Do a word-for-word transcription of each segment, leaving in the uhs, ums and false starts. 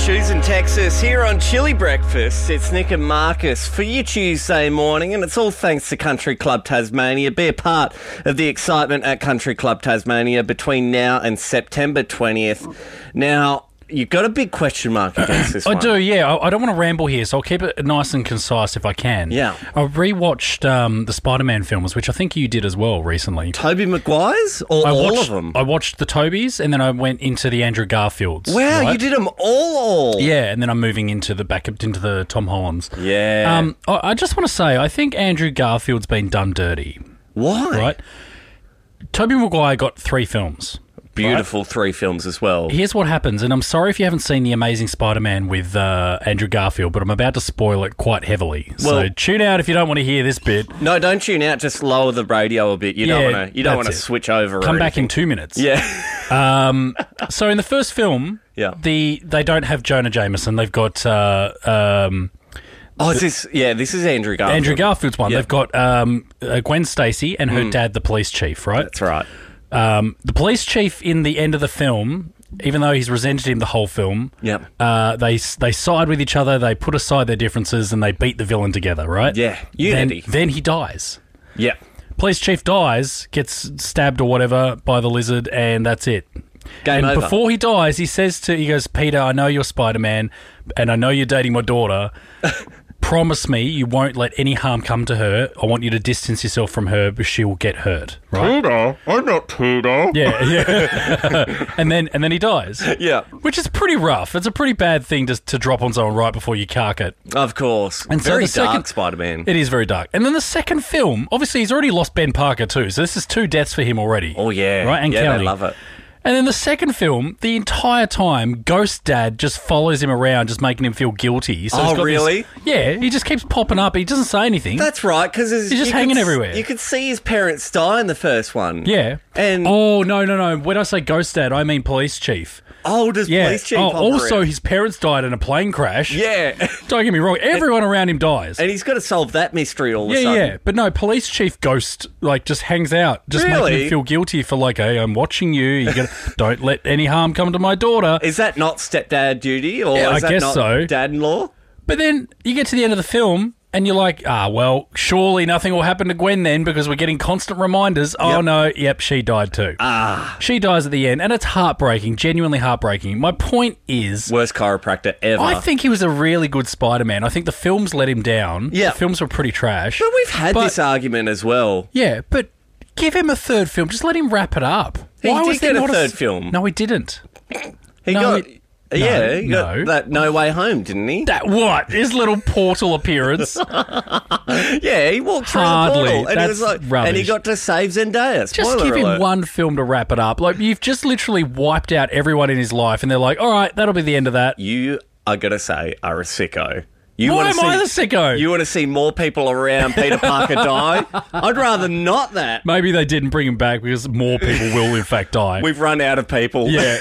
Shoes in Texas here on Chili Breakfast. It's Nick and Marcus for you Tuesday morning, and it's all thanks to Country Club Tasmania. Be a part of the excitement at Country Club Tasmania between now and September twentieth. Now, you've got a big question mark against this I one. do, yeah. I, I don't want to ramble here, so I'll keep it nice and concise if I can. Yeah. I rewatched um, the Spider-Man films, which I think you did as well recently. Tobey Maguire's or I all watched, of them? I watched the Tobies, and then I went into the Andrew Garfields. Wow, right? you did them all, all. Yeah, and then I'm moving into the back into the Tom Hollands. Yeah. Um, I, I just want to say, I think Andrew Garfield's been done dirty. Why? Right? Tobey Maguire got three films. Beautiful right? three films as well. Here's what happens, and I'm sorry if you haven't seen The Amazing Spider-Man with uh, Andrew Garfield, but I'm about to spoil it quite heavily. Well, so tune out if you don't want to hear this bit. No, don't tune out. Just lower the radio a bit. You Yeah, don't want to. You don't that's want to it. switch over. Come or back in anything. two minutes. Yeah. Um, so in the first film, Yeah. the they don't have Jonah Jameson. They've got uh, um, Oh, is this? Yeah, this is Andrew Garfield. Andrew Garfield's one. Yeah. They've got um, uh, Gwen Stacy and her dad, the police chief, right? That's right. Um, the police chief in the end of the film, even though he's resented him the whole film, Yep. uh, they they side with each other, they put aside their differences, and they beat the villain together, right? Yeah, unity. Then, then he dies. Yeah. Police chief dies, gets stabbed or whatever by the lizard, and that's it. Game and over. before he dies, he says to, he goes, Peter, I know you're Spider-Man, and I know you're dating my daughter. Promise me you won't let any harm come to her. I want you to distance yourself from her, but she will get hurt. Right? Peter, I'm not Peter. Yeah, yeah. and then and then he dies. Yeah. Which is pretty rough. It's a pretty bad thing to, to drop on someone right before you cark it. Of course. And so Very the dark second- Spider-Man. It is very dark. And then the second film, obviously he's already lost Ben Parker too, so this is two deaths for him already. Oh, yeah. Right, and yeah, counting. they love it. And then the second film, the entire time, Ghost Dad just follows him around, just making him feel guilty. So Oh, he's got this- really? yeah, he just keeps popping up. He doesn't say anything. That's right, because He's just hanging everywhere. You could see his parents die in the first one. yeah. And Oh, no, no, no. When I say Ghost Dad, I mean Police Chief. oh, does Yeah. police chief oh, pop also, around? his parents died in a plane crash. Yeah. Don't get me wrong. Everyone around him dies. And he's got to solve that mystery all of a Yeah, sudden. yeah. But no, Police Chief Ghost, like, just hangs out. Just making Really? him feel guilty for, like, hey, I'm watching you. You gotta, don't let any harm come to my daughter. Is that not stepdad duty? Or Yeah, is I that guess not so. dad-in-law? But then you get to the end of the film and you're like, ah, well, surely nothing will happen to Gwen then because we're getting constant reminders. Oh, Yep. no, yep, she died too. Ah. She dies at the end, and it's heartbreaking, genuinely heartbreaking. My point is, Worst chiropractor ever. I think he was a really good Spider-Man. I think the films let him down. Yeah. The films were pretty trash. But we've had But- this argument as well. Yeah, but give him a third film. Just let him wrap it up. He Why did was there get a not third s- film. No, he didn't. He No, got... it- yeah, no, he got no. that No Way Home, didn't he? That what? His little portal appearance. Yeah, he walked through Hardly. the portal. And, he was That's like, rubbish. and he got to save Zendaya. Spoiler Just give alert. him one film to wrap it up. Like, you've just literally wiped out everyone in his life, and they're like, all right, that'll be the end of that. You, I gotta say, are a sicko. You Why wanna am see, I the sicko? You want to see more people around Peter Parker die? I'd rather not that. Maybe they didn't bring him back because more people will, in fact, die. We've run out of people. yeah.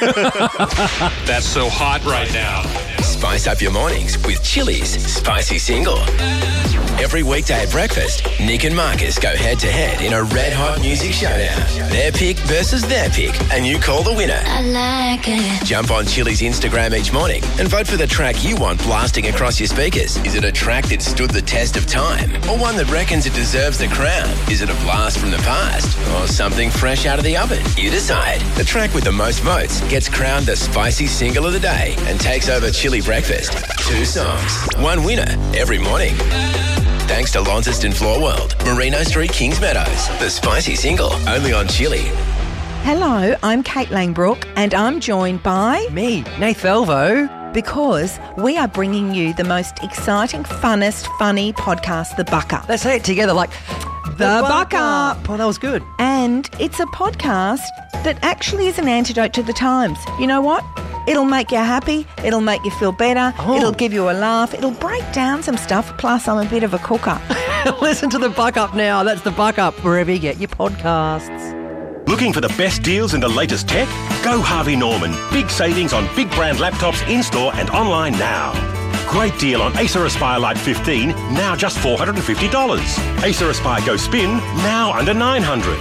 That's so hot right now. Spice up your mornings with Chili's Spicy Single. Every weekday at breakfast, Nick and Marcus go head-to-head in a red-hot music showdown. Their pick versus their pick, and you call the winner. I like it. Jump on Chili's Instagram each morning and vote for the track you want blasting across your speakers. Is it a track that stood the test of time, or one that reckons it deserves the crown? Is it a blast from the past, or something fresh out of the oven? You decide. The track with the most votes gets crowned the Spicy Single of the Day and takes over Chili Breakfast. Two songs, one winner every morning. Thanks to Launceston Floor World, Merino Street, Kings Meadows. The Spicy Single, only on Chili. Hello, I'm Kate Langbrook and I'm joined by... Me, Nath Velvo. Because we are bringing you the most exciting, funnest, funny podcast, The Buck Up. Let's say it together like... The Buck Up. Oh, that was good. And it's a podcast that actually is an antidote to the times. You know what? It'll make you happy. It'll make you feel better. Oh. It'll give you a laugh. It'll break down some stuff. Plus, I'm a bit of a cooker. Listen to The Buck Up now. That's The Buck Up, wherever you get your podcasts. Looking for the best deals and the latest tech? Go Harvey Norman. Big savings on big brand laptops in-store and online now. Great deal on Acer Aspire Lite fifteen, now just four hundred fifty dollars. Acer Aspire Go Spin, now under nine hundred dollars.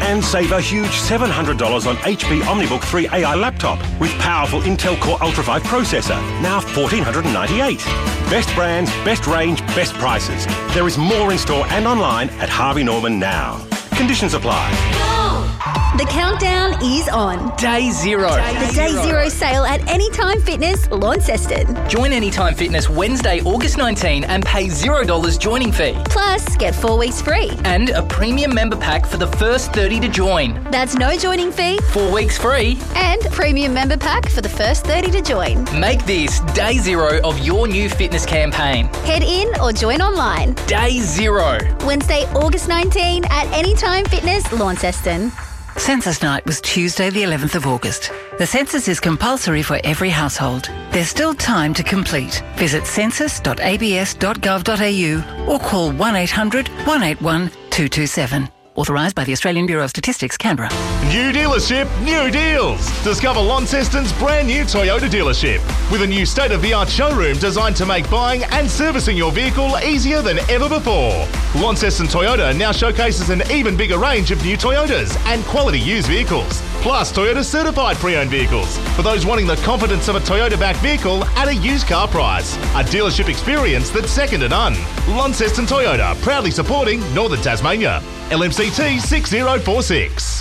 And save a huge seven hundred dollars on H P OmniBook three A I laptop with powerful Intel Core Ultra five processor, now one thousand four hundred ninety-eight dollars. Best brands, best range, best prices. There is more in store and online at Harvey Norman now. Conditions apply. The countdown is on. Day zero. The Day Zero sale at Anytime Fitness, Launceston. Join Anytime Fitness Wednesday, August nineteenth and pay zero dollars joining fee. Plus, get four weeks free. And a premium member pack for the first thirty to join. That's no joining fee. Four weeks free. And premium member pack for the first thirty to join. Make this day zero of your new fitness campaign. Head in or join online. Day zero. Wednesday, August nineteenth at Anytime Fitness, Launceston. Census night was Tuesday the eleventh of August. The census is compulsory for every household. There's still time to complete. Visit census dot a b s dot gov dot a u or call one eight hundred, one eight one, two two seven. Authorised by the Australian Bureau of Statistics, Canberra. New dealership, new deals. Discover Launceston's brand new Toyota dealership with a new state-of-the-art showroom designed to make buying and servicing your vehicle easier than ever before. Launceston Toyota now showcases an even bigger range of new Toyotas and quality used vehicles, plus Toyota certified pre-owned vehicles for those wanting the confidence of a Toyota-backed vehicle at a used car price. A dealership experience that's second to none. Launceston Toyota, proudly supporting Northern Tasmania. L M C T six zero four six.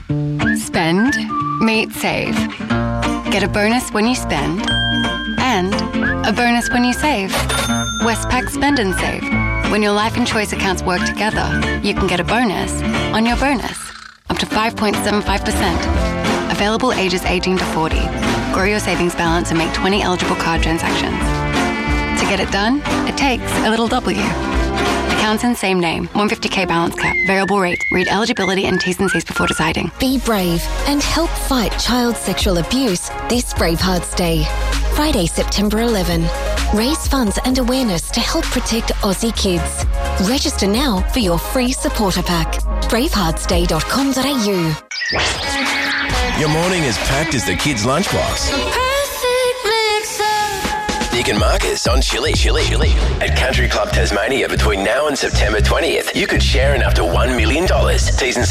Spend, meet, save. Get a bonus when you spend and a bonus when you save. Westpac Spend and Save. When your life and choice accounts work together, you can get a bonus on your bonus, up to five point seven five percent. Available ages eighteen to forty. Grow your savings balance and make twenty eligible card transactions. To get it done, it takes a little W. Accounts in same name. one hundred fifty k balance cap. Variable rate. Read eligibility and T's and C's before deciding. Be brave and help fight child sexual abuse this Bravehearts Day. Friday, September eleventh. Raise funds and awareness to help protect Aussie kids. Register now for your free supporter pack. bravehearts day dot com dot a u. Your morning is packed as the kids' lunchbox. Nick and Marcus on Chili Chili Chili at Country Club Tasmania between now and September twentieth. You could share in up to one million dollars. T's and